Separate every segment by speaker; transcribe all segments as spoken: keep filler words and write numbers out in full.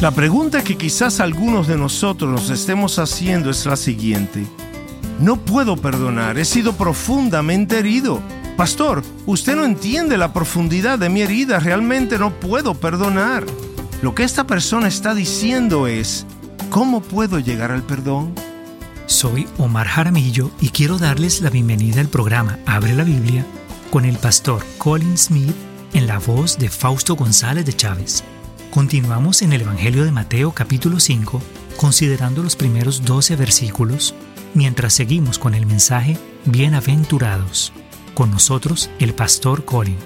Speaker 1: La pregunta que quizás algunos de nosotros nos estemos haciendo es la siguiente: no puedo perdonar, he sido profundamente herido. Pastor, usted no entiende la profundidad de mi herida, realmente no puedo perdonar. Lo que esta persona está diciendo es: ¿cómo puedo llegar al perdón?
Speaker 2: Soy Omar Jaramillo y quiero darles la bienvenida al programa Abre la Biblia con el pastor Colin Smith en la voz de Fausto González de Chávez. Continuamos en el Evangelio de Mateo capítulo cinco, considerando los primeros doce versículos, mientras seguimos con el mensaje Bienaventurados. Con nosotros, el pastor Colin.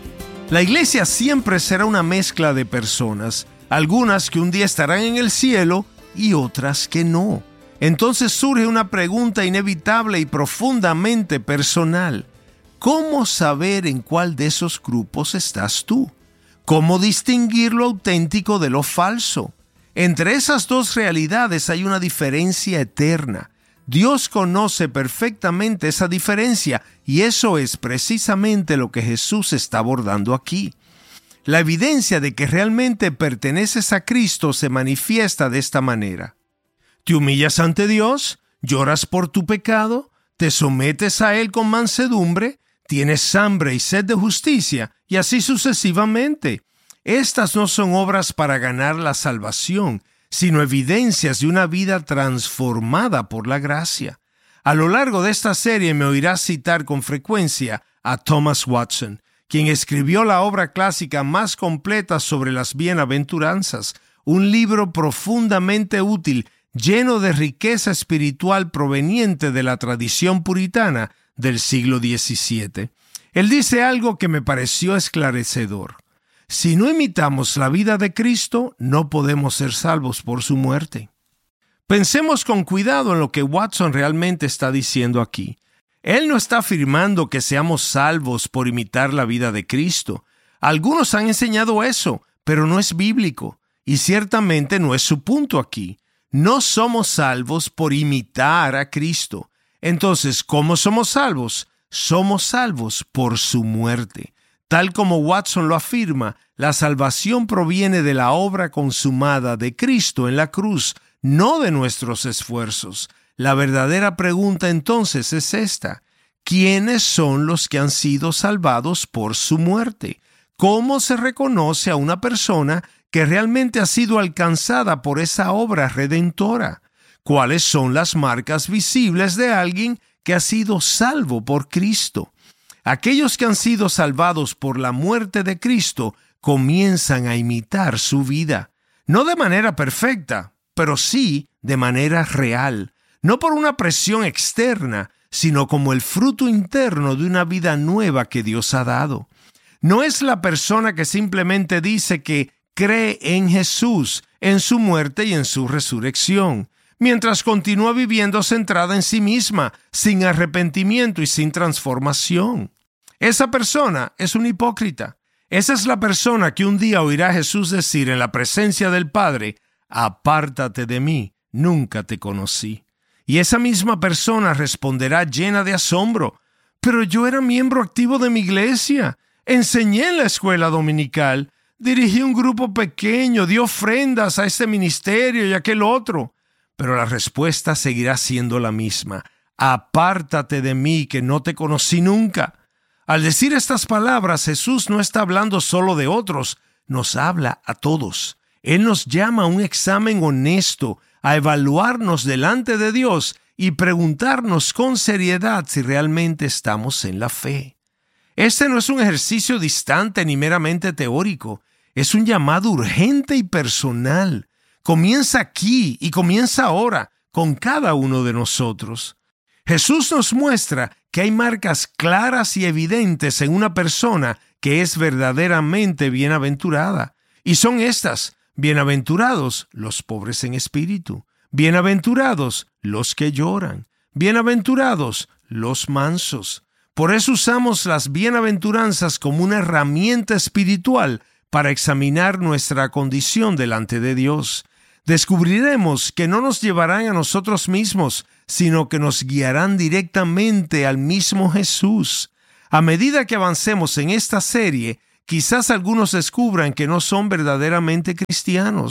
Speaker 1: La iglesia siempre será una mezcla de personas, algunas que un día estarán en el cielo y otras que no. Entonces surge una pregunta inevitable y profundamente personal: ¿cómo saber en cuál de esos grupos estás tú? ¿Cómo distinguir lo auténtico de lo falso? Entre esas dos realidades hay una diferencia eterna. Dios conoce perfectamente esa diferencia y eso es precisamente lo que Jesús está abordando aquí. La evidencia de que realmente perteneces a Cristo se manifiesta de esta manera. ¿Te humillas ante Dios? ¿Lloras por tu pecado? ¿Te sometes a Él con mansedumbre? ¿Tienes hambre y sed de justicia? Y así sucesivamente. Estas no son obras para ganar la salvación, sino evidencias de una vida transformada por la gracia. A lo largo de esta serie me oirás citar con frecuencia a Thomas Watson, quien escribió la obra clásica más completa sobre las bienaventuranzas, un libro profundamente útil, lleno de riqueza espiritual proveniente de la tradición puritana del siglo diecisiete. Él dice algo que me pareció esclarecedor: si no imitamos la vida de Cristo, no podemos ser salvos por su muerte. Pensemos con cuidado en lo que Watson realmente está diciendo aquí. Él no está afirmando que seamos salvos por imitar la vida de Cristo. Algunos han enseñado eso, pero no es bíblico, y ciertamente no es su punto aquí. No somos salvos por imitar a Cristo. Entonces, ¿cómo somos salvos? Somos salvos por su muerte. Tal como Watson lo afirma, la salvación proviene de la obra consumada de Cristo en la cruz, no de nuestros esfuerzos. La verdadera pregunta entonces es esta: ¿quiénes son los que han sido salvados por su muerte? ¿Cómo se reconoce a una persona que realmente ha sido alcanzada por esa obra redentora? ¿Cuáles son las marcas visibles de alguien que ha sido salvo por Cristo? Aquellos que han sido salvados por la muerte de Cristo comienzan a imitar su vida, no de manera perfecta, pero sí de manera real, no por una presión externa, sino como el fruto interno de una vida nueva que Dios ha dado. No es la persona que simplemente dice que cree en Jesús, en su muerte y en su resurrección, mientras continúa viviendo centrada en sí misma, sin arrepentimiento y sin transformación. Esa persona es un hipócrita. Esa es la persona que un día oirá a Jesús decir en la presencia del Padre: apártate de mí, nunca te conocí. Y esa misma persona responderá llena de asombro: pero yo era miembro activo de mi iglesia, enseñé en la escuela dominical, dirigí un grupo pequeño, di ofrendas a este ministerio y aquel otro. Pero la respuesta seguirá siendo la misma: apártate de mí, que no te conocí nunca. Al decir estas palabras, Jesús no está hablando solo de otros, nos habla a todos. Él nos llama a un examen honesto, a evaluarnos delante de Dios y preguntarnos con seriedad si realmente estamos en la fe. Este no es un ejercicio distante ni meramente teórico, es un llamado urgente y personal. Comienza aquí y comienza ahora con cada uno de nosotros. Jesús nos muestra que hay marcas claras y evidentes en una persona que es verdaderamente bienaventurada. Y son estas: bienaventurados los pobres en espíritu, bienaventurados los que lloran, bienaventurados los mansos. Por eso usamos las bienaventuranzas como una herramienta espiritual para examinar nuestra condición delante de Dios. Descubriremos que no nos llevarán a nosotros mismos, sino que nos guiarán directamente al mismo Jesús. A medida que avancemos en esta serie, quizás algunos descubran que no son verdaderamente cristianos.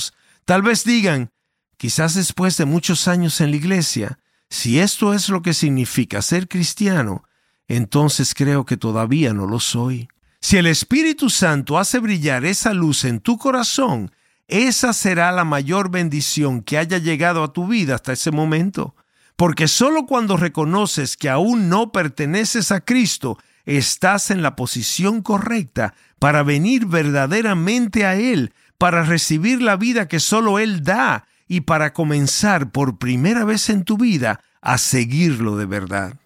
Speaker 1: Tal vez digan, quizás después de muchos años en la iglesia, si esto es lo que significa ser cristiano, entonces creo que todavía no lo soy. Si el Espíritu Santo hace brillar esa luz en tu corazón, esa será la mayor bendición que haya llegado a tu vida hasta ese momento. Porque solo cuando reconoces que aún no perteneces a Cristo, estás en la posición correcta para venir verdaderamente a Él, para recibir la vida que solo Él da y para comenzar por primera vez en tu vida a seguirlo de verdad.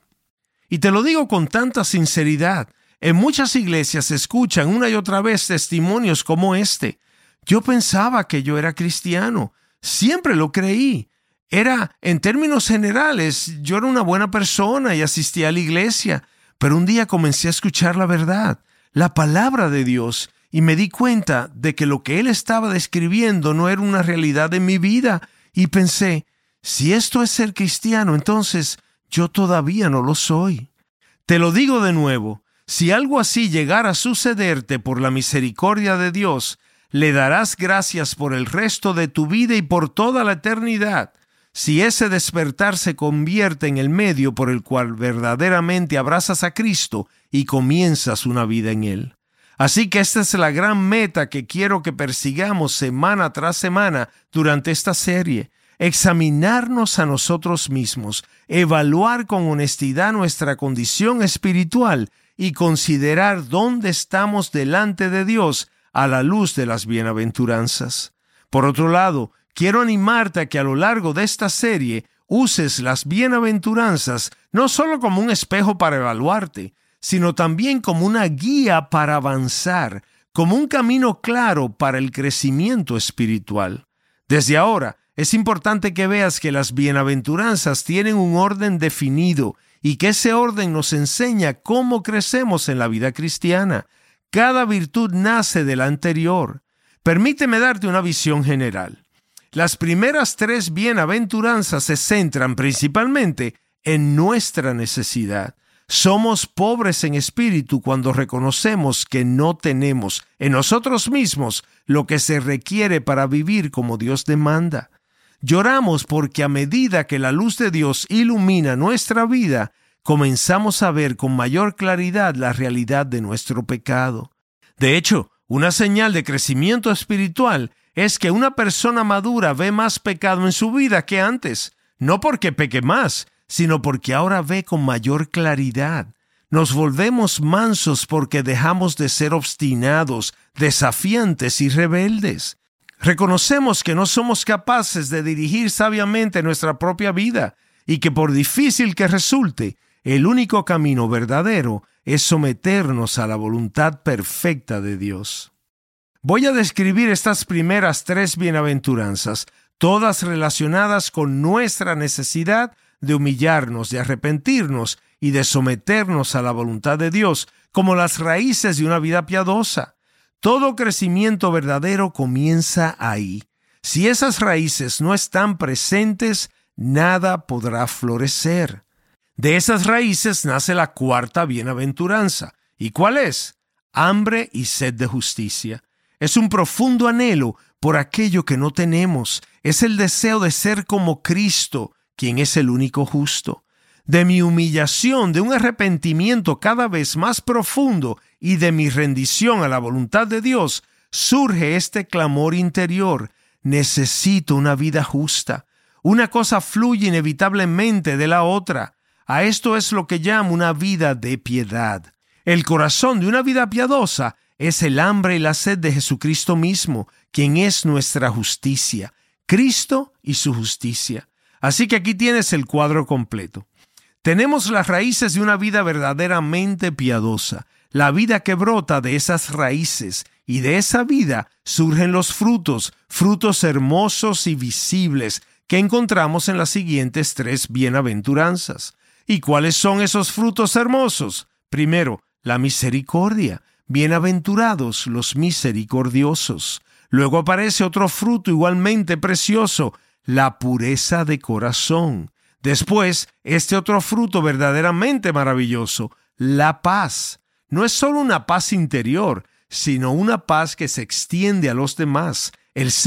Speaker 1: Y te lo digo con tanta sinceridad. En muchas iglesias se escuchan una y otra vez testimonios como este. Yo pensaba que yo era cristiano. Siempre lo creí. Era, en términos generales, yo era una buena persona y asistía a la iglesia. Pero un día comencé a escuchar la verdad, la palabra de Dios, y me di cuenta de que lo que Él estaba describiendo no era una realidad en mi vida. Y pensé, si esto es ser cristiano, entonces yo todavía no lo soy. Te lo digo de nuevo, si algo así llegara a sucederte por la misericordia de Dios, le darás gracias por el resto de tu vida y por toda la eternidad. Si ese despertar se convierte en el medio por el cual verdaderamente abrazas a Cristo y comienzas una vida en Él. Así que esta es la gran meta que quiero que persigamos semana tras semana durante esta serie. Examinarnos a nosotros mismos, evaluar con honestidad nuestra condición espiritual y considerar dónde estamos delante de Dios a la luz de las bienaventuranzas. Por otro lado, quiero animarte a que a lo largo de esta serie uses las bienaventuranzas no solo como un espejo para evaluarte, sino también como una guía para avanzar, como un camino claro para el crecimiento espiritual. Desde ahora, es importante que veas que las bienaventuranzas tienen un orden definido y que ese orden nos enseña cómo crecemos en la vida cristiana. Cada virtud nace de la anterior. Permíteme darte una visión general. Las primeras tres bienaventuranzas se centran principalmente en nuestra necesidad. Somos pobres en espíritu cuando reconocemos que no tenemos en nosotros mismos lo que se requiere para vivir como Dios demanda. Lloramos porque a medida que la luz de Dios ilumina nuestra vida, comenzamos a ver con mayor claridad la realidad de nuestro pecado. De hecho, una señal de crecimiento espiritual es que una persona madura ve más pecado en su vida que antes, no porque peque más, sino porque ahora ve con mayor claridad. Nos volvemos mansos porque dejamos de ser obstinados, desafiantes y rebeldes. Reconocemos que no somos capaces de dirigir sabiamente nuestra propia vida y que por difícil que resulte, el único camino verdadero es someternos a la voluntad perfecta de Dios. Voy a describir estas primeras tres bienaventuranzas, todas relacionadas con nuestra necesidad de humillarnos, de arrepentirnos y de someternos a la voluntad de Dios, como las raíces de una vida piadosa. Todo crecimiento verdadero comienza ahí. Si esas raíces no están presentes, nada podrá florecer. De esas raíces nace la cuarta bienaventuranza. ¿Y cuál es? Hambre y sed de justicia. Es un profundo anhelo por aquello que no tenemos. Es el deseo de ser como Cristo, quien es el único justo. De mi humillación, de un arrepentimiento cada vez más profundo y de mi rendición a la voluntad de Dios, surge este clamor interior: necesito una vida justa. Una cosa fluye inevitablemente de la otra. A esto es lo que llamo una vida de piedad. El corazón de una vida piadosa es el hambre y la sed de Jesucristo mismo, quien es nuestra justicia. Cristo y su justicia. Así que aquí tienes el cuadro completo. Tenemos las raíces de una vida verdaderamente piadosa, la vida que brota de esas raíces, y de esa vida surgen los frutos, frutos hermosos y visibles que encontramos en las siguientes tres bienaventuranzas. ¿Y cuáles son esos frutos hermosos? Primero, la misericordia. Bienaventurados los misericordiosos. Luego aparece otro fruto igualmente precioso, la pureza de corazón. Después, este otro fruto verdaderamente maravilloso, la paz. No es solo una paz interior, sino una paz que se extiende a los demás. El